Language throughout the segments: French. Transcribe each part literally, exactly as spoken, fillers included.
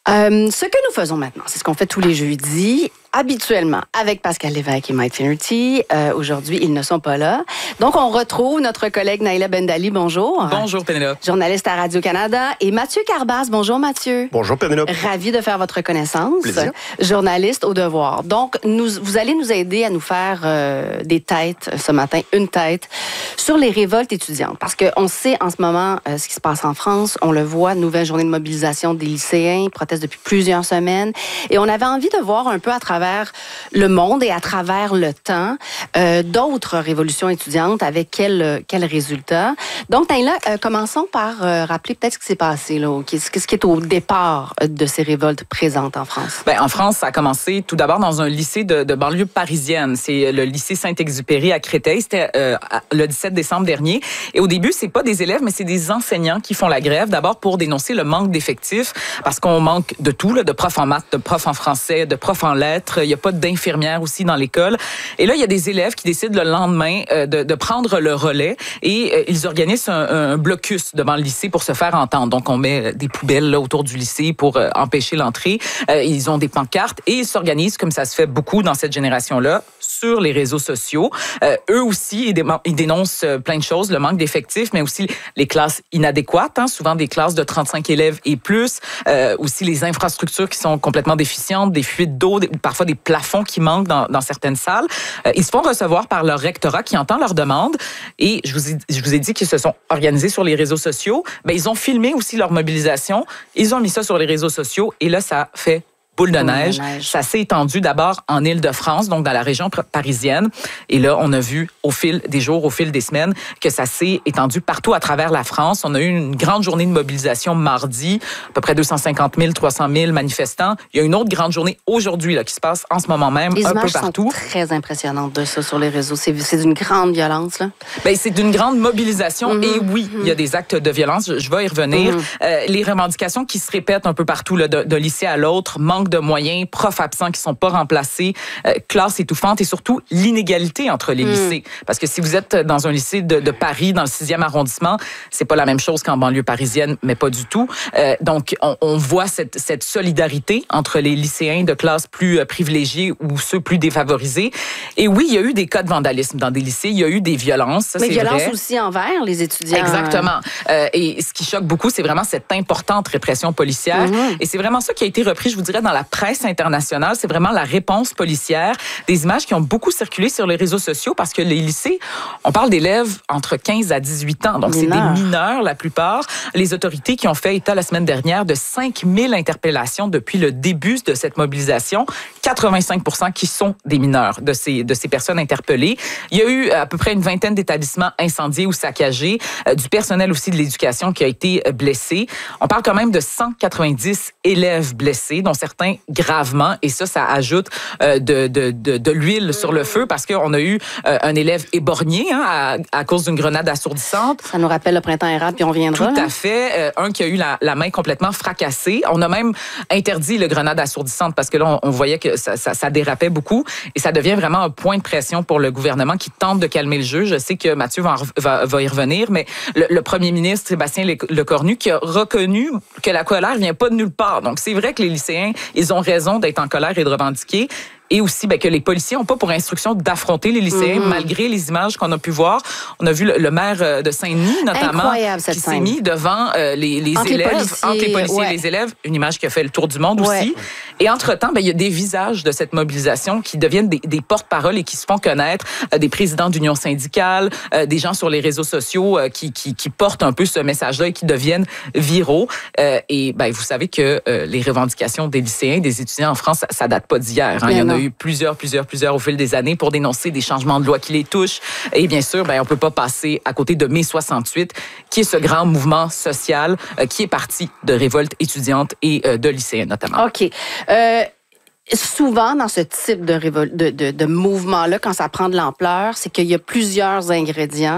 Euh, ce que nous faisons maintenant, c'est ce qu'on fait tous les jeudis, habituellement avec Pascal Lévesque et Mike Finnerty. Euh, aujourd'hui, ils ne sont pas là. Donc, on retrouve notre collègue Naïla Bendali. Bonjour. Bonjour, Pénélope. Journaliste à Radio-Canada. Et Mathieu Carbas. Bonjour, Mathieu. Bonjour, Pénélope. Ravi de faire votre connaissance. Plaisir. Journaliste au devoir. Donc, nous, vous allez nous aider à nous faire euh, des têtes ce matin, une tête, sur les révoltes étudiantes. Parce qu'on sait en ce moment euh, ce qui se passe en France. On le voit, nouvelle journée de mobilisation des lycéens, ils protestent depuis plusieurs semaines. Et on avait envie de voir un peu à travers le monde et à travers le temps euh, d'autres révolutions étudiantes avec quels quel résultats. Donc, Naïla, euh, commençons par euh, rappeler peut-être ce qui s'est passé, là, qu'est-ce qui est au départ de ces révoltes présentes en France. Bien, en France, ça a commencé tout d'abord dans un lycée de, de banlieue parisienne. C'est le lycée Saint-Exupéry à Créteil. C'était euh, le dix-sept décembre dernier. Et au début, c'est pas des élèves, mais c'est des enseignants qui font la grève. D'abord pour dénoncer le manque d'effectifs, parce qu'on manque de tout, là, de profs en maths, de profs en français, de profs en lettres. Il n'y a pas d'infirmières aussi dans l'école. Et là, il y a des élèves qui décident le lendemain euh, de, de prendre le relais et euh, ils organisent un, un blocus devant le lycée pour se faire entendre. Donc, on met des poubelles là, autour du lycée pour euh, empêcher l'entrée. Euh, ils ont des pancartes et ils s'organisent, comme ça se fait beaucoup dans cette génération-là, sur les réseaux sociaux. Euh, eux aussi, ils dénoncent plein de choses, le manque d'effectifs, mais aussi les classes inadéquates, hein, souvent des classes de trente-cinq élèves et plus, euh, aussi les infrastructures qui sont complètement déficientes, des fuites d'eau, des, parfois des plafonds qui manquent dans, dans certaines salles. Euh, ils se font recevoir par leur rectorat qui entend leurs demandes et je vous ai, je vous ai dit qu'ils se sont organisés sur les réseaux sociaux. Ben, ils ont filmé aussi leur mobilisation, ils ont mis ça sur les réseaux sociaux et là, ça fait boule de neige. neige. Ça s'est étendu d'abord en Île-de-France, donc dans la région parisienne. Et là, on a vu au fil des jours, au fil des semaines, que ça s'est étendu partout à travers la France. On a eu une grande journée de mobilisation mardi, à peu près deux cent cinquante mille, trois cent mille manifestants. Il y a une autre grande journée aujourd'hui là, qui se passe en ce moment même, les un peu Les partout. images sont très impressionnantes de ça sur les réseaux. C'est, c'est d'une grande violence. Là. Bien, c'est d'une grande mobilisation. Mm-hmm. Et oui, mm-hmm. il y a des actes de violence. Je, je vais y revenir. Mm-hmm. Euh, les revendications qui se répètent un peu partout, là, de, de lycée à l'autre, manque de moyens, profs absents qui sont pas remplacés, euh, classes étouffantes et surtout l'inégalité entre les mm. lycées. Parce que si vous êtes dans un lycée de, de Paris, dans le sixième arrondissement, c'est pas la même chose qu'en banlieue parisienne, mais pas du tout. Euh, donc, on, on voit cette, cette solidarité entre les lycéens de classes plus privilégiées ou ceux plus défavorisés. Et oui, il y a eu des cas de vandalisme dans des lycées, il y a eu des violences, ça, mais c'est violences vrai. aussi envers les étudiants. Exactement. Euh, et ce qui choque beaucoup, c'est vraiment cette importante répression policière. Mm-hmm. Et c'est vraiment ça qui a été repris, je vous dirais, dans la presse internationale. C'est vraiment la réponse policière. Des images qui ont beaucoup circulé sur les réseaux sociaux parce que les lycées, on parle d'élèves entre quinze à dix-huit ans. Donc, mineurs. C'est des mineurs, la plupart. Les autorités qui ont fait état la semaine dernière de cinq mille interpellations depuis le début de cette mobilisation. quatre-vingt-cinq pour cent qui sont des mineurs de ces, de ces personnes interpellées. Il y a eu à peu près une vingtaine d'établissements incendiés ou saccagés, euh, du personnel aussi de l'éducation qui a été blessé. On parle quand même de cent quatre-vingt-dix élèves blessés, dont certains gravement. Et ça, ça ajoute euh, de, de, de, de l'huile sur le feu parce qu'on a eu euh, un élève éborgné hein, à, à cause d'une grenade assourdissante. Ça nous rappelle le printemps érable, puis on viendra. Tout là. à fait. Euh, un qui a eu la, la main complètement fracassée. On a même interdit le grenade assourdissante parce que là, on, on voyait que ça, ça, ça dérapait beaucoup et ça devient vraiment un point de pression pour le gouvernement qui tente de calmer le jeu. Je sais que Mathieu va, en, va, va y revenir, mais le, le premier ministre, Sébastien Lecornu, qui a reconnu que la colère vient pas de nulle part. Donc, c'est vrai que les lycéens, ils ont raison d'être en colère et de revendiquer. Et aussi ben, que les policiers n'ont pas pour instruction d'affronter les lycéens, mmh. malgré les images qu'on a pu voir. On a vu le, le maire de Saint-Denis, notamment, qui s'est mis devant euh, les, les entre élèves, les policiers, entre les policiers ouais. et les élèves. Une image qui a fait le tour du monde ouais. aussi. Et entre-temps, ben, il y a des visages de cette mobilisation qui deviennent des, des porte-paroles et qui se font connaître, euh, des présidents d'union syndicale, euh, des gens sur les réseaux sociaux euh, qui, qui, qui portent un peu ce message-là et qui deviennent viraux. Euh, et ben, vous savez que euh, les revendications des lycéens, des étudiants en France, ça, ça date pas d'hier. Hein. Il y en a eu plusieurs, plusieurs, plusieurs au fil des années pour dénoncer des changements de loi qui les touchent. Et bien sûr, ben, on peut pas passer à côté de mai soixante-huit, qui est ce grand mouvement social euh, qui est parti de révoltes étudiantes et euh, de lycéens notamment. OK. Euh... Souvent, dans ce type de, révol- de, de, de mouvement-là, quand ça prend de l'ampleur, c'est qu'il y a plusieurs ingrédients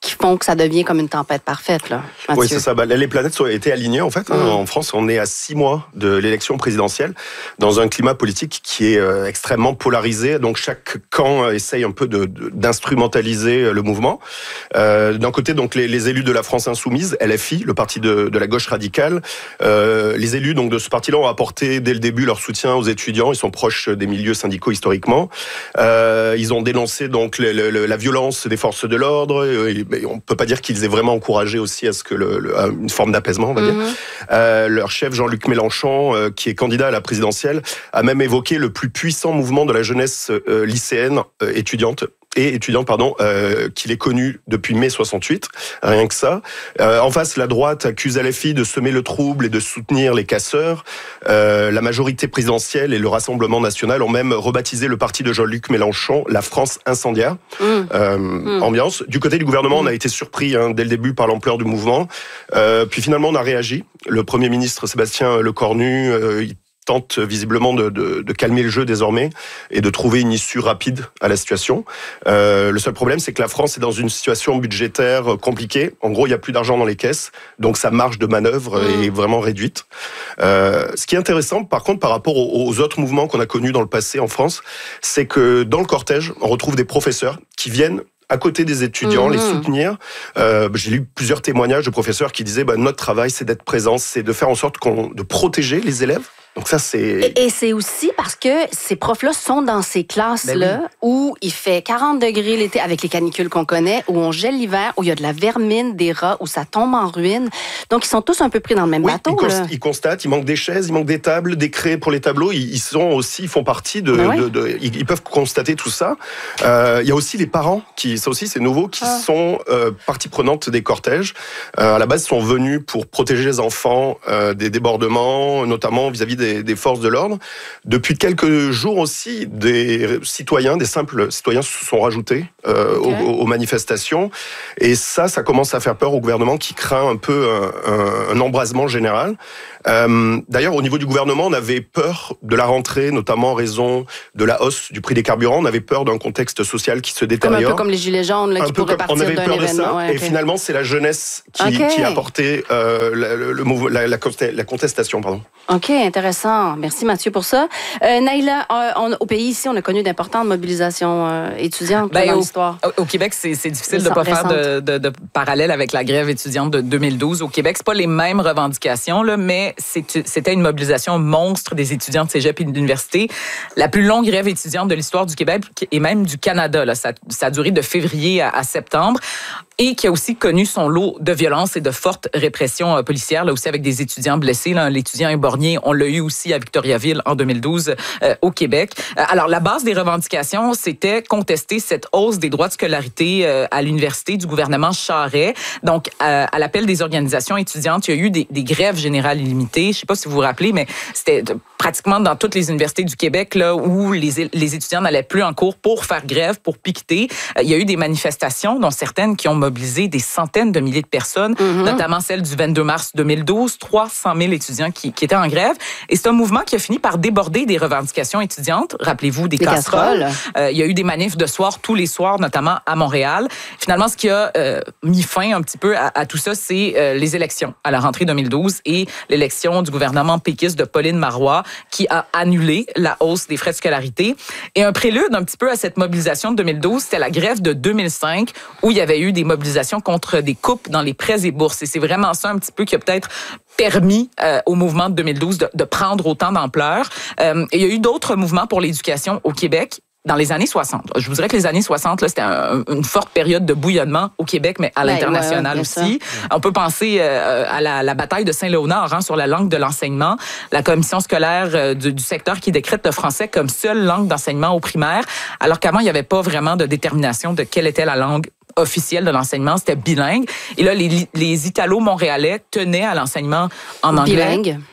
qui font que ça devient comme une tempête parfaite, là, Mathieu? Oui, c'est ça. Bah, les planètes ont été alignées, en fait. Mmh. En France, on est à six mois de l'élection présidentielle, dans un climat politique qui est euh, extrêmement polarisé. Donc, chaque camp euh, essaye un peu de, de, d'instrumentaliser le mouvement. Euh, d'un côté, donc, les, les élus de la France Insoumise, L F I, le parti de, de la gauche radicale, euh, les élus donc, de ce parti-là ont apporté dès le début leur soutien aux étudiants. Ils sont proches des milieux syndicaux historiquement. Euh, ils ont dénoncé donc le, le, la violence des forces de l'ordre. Et on peut pas dire qu'ils aient vraiment encouragé aussi à ce que le, le, une forme d'apaisement, on va mm-hmm. dire. Euh, leur chef Jean-Luc Mélenchon, euh, qui est candidat à la présidentielle, a même évoqué le plus puissant mouvement de la jeunesse euh, lycéenne euh, étudiante. et étudiante, pardon, euh, qu'il est connu depuis mai soixante-huit, rien que ça. Euh, en face, la droite accuse L F I de semer le trouble et de soutenir les casseurs. Euh, la majorité présidentielle et le Rassemblement national ont même rebaptisé le parti de Jean-Luc Mélenchon la France incendiaire. Mmh. Euh, mmh. Ambiance. Du côté du gouvernement, mmh. on a été surpris hein, dès le début par l'ampleur du mouvement. Euh, puis finalement, on a réagi. Le Premier ministre Sébastien Lecornu, euh, il tente visiblement de, de, de calmer le jeu désormais et de trouver une issue rapide à la situation. Euh, le seul problème, c'est que la France est dans une situation budgétaire compliquée. En gros, il n'y a plus d'argent dans les caisses, donc sa marge de manœuvre mmh. est vraiment réduite. Euh, ce qui est intéressant, par contre, par rapport aux, aux autres mouvements qu'on a connus dans le passé en France, c'est que dans le cortège, on retrouve des professeurs qui viennent à côté des étudiants, mmh. les soutenir. Euh, j'ai lu plusieurs témoignages de professeurs qui disaient bah, notre travail, c'est d'être présent, c'est de faire en sorte qu'on, de protéger les élèves. Donc ça, c'est... Et, et c'est aussi parce que ces profs-là sont dans ces classes-là ben oui. où il fait quarante degrés l'été avec les canicules qu'on connaît, où on gèle l'hiver, où il y a de la vermine, des rats, où ça tombe en ruine. Donc, ils sont tous un peu pris dans le même oui, bateau. Ils, là. ils constatent, il manque des chaises, il manque des tables, des craies pour les tableaux. Ils, ils sont aussi, ils font partie de... Ben de, oui. de, de ils, ils peuvent constater tout ça. Euh, il y a aussi les parents, qui, ça aussi c'est nouveau, qui ah. sont euh, partie prenante des cortèges. Euh, à la base, ils sont venus pour protéger les enfants euh, des débordements, notamment vis-à-vis des, des forces de l'ordre. Depuis quelques jours aussi, des citoyens, des simples citoyens se sont rajoutés euh, okay. aux, aux manifestations. Et ça, ça commence à faire peur au gouvernement qui craint un peu un, un, un embrasement général. Euh, d'ailleurs, au niveau du gouvernement, on avait peur de la rentrée, notamment en raison de la hausse du prix des carburants. On avait peur d'un contexte social qui se détériore. Comme un peu comme les gilets jaunes là, qui pourraient comme, partir on avait d'un peur événement. de ça. Ouais, et okay. finalement, c'est la jeunesse qui, okay. qui a porté euh, le, le, le, la, la, la contestation. Pardon. OK, intéressant. Merci Mathieu pour ça. Euh, Naïla, euh, on, au pays ici, on a connu d'importantes mobilisations euh, étudiantes ben, dans au, l'histoire. Au, au Québec, c'est, c'est difficile de ne pas récentes. faire de, de, de parallèle avec la grève étudiante de deux mille douze. Au Québec, c'est pas les mêmes revendications, là, mais c'est, c'était une mobilisation monstre des étudiants de cégep et d'université. La plus longue grève étudiante de l'histoire du Québec et même du Canada. Là. Ça, ça a duré de février à, à septembre. Et qui a aussi connu son lot de violences et de fortes répressions euh, policières, là aussi avec des étudiants blessés. Là, l'étudiant Borgnier, on l'a eu aussi à Victoriaville en deux mille douze euh, au Québec. Euh, alors, la base des revendications, c'était contester cette hausse des droits de scolarité euh, à l'université du gouvernement Charest. Donc, euh, à l'appel des organisations étudiantes, il y a eu des, des grèves générales illimitées. Je ne sais pas si vous vous rappelez, mais c'était pratiquement dans toutes les universités du Québec là où les, les étudiants n'allaient plus en cours pour faire grève, pour piqueter. Euh, il y a eu des manifestations, dont certaines qui ont mobilisé des centaines de milliers de personnes, mm-hmm. notamment celle du vingt-deux mars deux mille douze, trois cent mille étudiants qui, qui étaient en grève. Et c'est un mouvement qui a fini par déborder des revendications étudiantes. Rappelez-vous des, des casseroles. casseroles. Euh, il y a eu des manifs de soir tous les soirs, notamment à Montréal. Finalement, ce qui a euh, mis fin un petit peu à, à tout ça, c'est euh, les élections à la rentrée deux mille douze et l'élection du gouvernement péquiste de Pauline Marois qui a annulé la hausse des frais de scolarité. Et un prélude un petit peu à cette mobilisation de deux mille douze, c'était la grève de deux mille cinq où il y avait eu des mobilisation contre des coupes dans les prêts et bourses. Et c'est vraiment ça un petit peu qui a peut-être permis euh, au mouvement de deux mille douze de, de prendre autant d'ampleur. Euh, il y a eu d'autres mouvements pour l'éducation au Québec dans les années soixante. Je vous dirais que les années soixante, là, c'était un, une forte période de bouillonnement au Québec, mais à ben, l'international ouais, aussi. Ça. On peut penser euh, à la, la bataille de Saint-Léonard hein, sur la langue de l'enseignement, la commission scolaire euh, du, du secteur qui décrète le français comme seule langue d'enseignement au primaire, alors qu'avant, il n'y avait pas vraiment de détermination de quelle était la langue officielle de l'enseignement, c'était bilingue. Et là, les, les Italo-Montréalais tenaient à l'enseignement en anglais. Bilingue.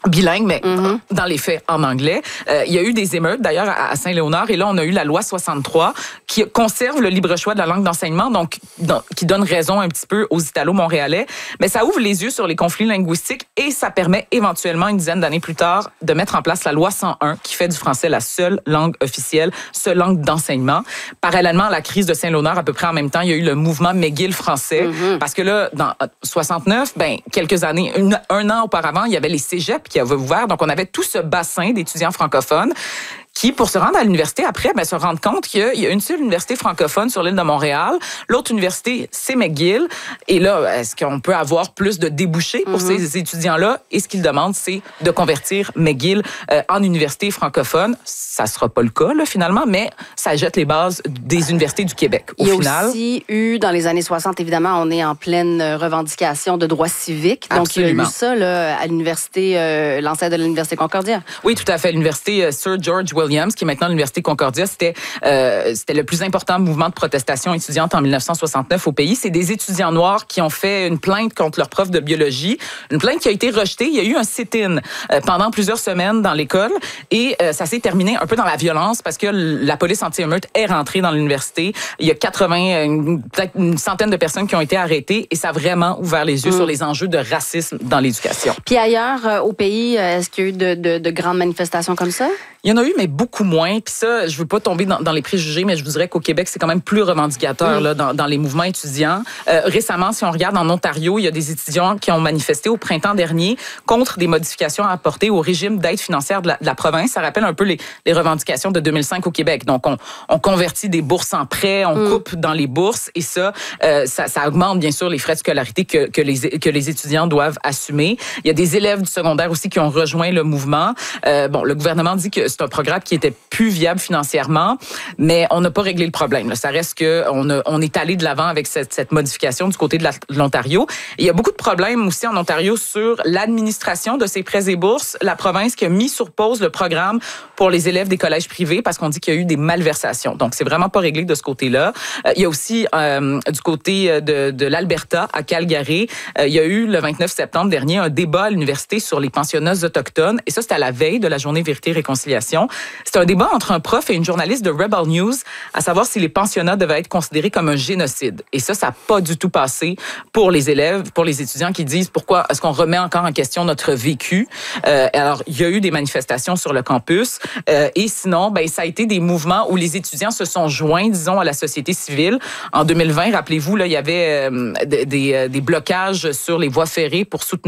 bilingue, mais Mm-hmm. dans les faits, en anglais. Euh, il y a eu des émeutes, d'ailleurs, à, à Saint-Léonard, et là, on a eu la loi soixante-trois qui conserve le libre choix de la langue d'enseignement, donc dans, qui donne raison un petit peu aux Italo-Montréalais. Mais ça ouvre les yeux sur les conflits linguistiques et ça permet éventuellement, une dizaine d'années plus tard, de mettre en place la loi cent un qui fait du français la seule langue officielle, seule langue d'enseignement. Parallèlement à la crise de Saint-Léonard, à peu près en même temps, il y a eu le mouvement McGill français, mm-hmm. parce que là, dans soixante-neuf, ben, quelques années, une, un an auparavant, il y avait les cégeps qui avaient ouvert, donc on avait tout ce bassin d'étudiants francophones qui, pour se rendre à l'université après, ben, se rendent compte qu'il y a une seule université francophone sur l'île de Montréal. L'autre université, c'est McGill. Et là, est-ce qu'on peut avoir plus de débouchés pour mm-hmm. ces étudiants-là? Et ce qu'ils demandent, c'est de convertir McGill euh, en université francophone. Ça sera pas le cas, là, finalement, mais ça jette les bases des universités du Québec, au final. Il y a aussi eu, dans les années soixante, évidemment, on est en pleine revendication de droits civiques. Donc, Absolument. il y a eu ça là, à l'université, euh, l'ancêtre de l'Université Concordia. Oui, tout à fait. L'université Sir George Williams, qui est maintenant l'Université Concordia, c'était euh, c'était le plus important mouvement de protestation étudiante en mille neuf cent soixante-neuf au pays. C'est des étudiants noirs qui ont fait une plainte contre leur prof de biologie, une plainte qui a été rejetée. Il y a eu un sit-in euh, pendant plusieurs semaines dans l'école et euh, ça s'est terminé un peu dans la violence parce que la police anti-émeute est rentrée dans l'université. Il y a quatre-vingts, une, peut-être une centaine de personnes qui ont été arrêtées et ça a vraiment ouvert les yeux mmh. sur les enjeux de racisme dans l'éducation. Puis ailleurs, euh, au pays, est-ce qu'il y a eu de, de, de grandes manifestations comme ça? Il y en a eu, mais beaucoup moins. Puis ça, je veux pas tomber dans, dans les préjugés, mais je vous dirais qu'au Québec, c'est quand même plus revendicateur mmh. là, dans, dans les mouvements étudiants. Euh, récemment, si on regarde en Ontario, il y a des étudiants qui ont manifesté au printemps dernier contre des modifications apportées au régime d'aide financière de la, de la province. Ça rappelle un peu les, les revendications de deux mille cinq au Québec. Donc, on, on convertit des bourses en prêts, on mmh. coupe dans les bourses et ça, euh, ça, ça augmente bien sûr les frais de scolarité que, que, les, que les étudiants doivent assumer. Il y a des élèves du secondaire aussi qui ont rejoint le mouvement. Euh, bon, le gouvernement dit que c'est un programme qui était plus viable financièrement, mais on n'a pas réglé le problème. Là. Ça reste que on, a, on est allé de l'avant avec cette, cette modification du côté de, la, de l'Ontario. Et il y a beaucoup de problèmes aussi en Ontario sur l'administration de ces prêts et bourses. La province qui a mis sur pause le programme pour les élèves des collèges privés parce qu'on dit qu'il y a eu des malversations. Donc, c'est vraiment pas réglé de ce côté-là. Euh, il y a aussi euh, du côté de, de l'Alberta, à Calgary, euh, il y a eu le vingt-neuf septembre dernier un débat à l'université sur les pensionnats autochtones. Et ça, c'était à la veille de la journée Vérité-Réconciliation. C'était un débat entre un prof et une journaliste de Rebel News à savoir si les pensionnats devaient être considérés comme un génocide. Et ça, ça n'a pas du tout passé pour les élèves, pour les étudiants qui disent pourquoi est-ce qu'on remet encore en question notre vécu. Euh, alors, il y a eu des manifestations sur le campus. Euh, et sinon, ben, ça a été des mouvements où les étudiants se sont joints, disons, à la société civile. En deux mille vingt, rappelez-vous, là, il y avait euh, des, des, des blocages sur les voies ferrées pour soutenir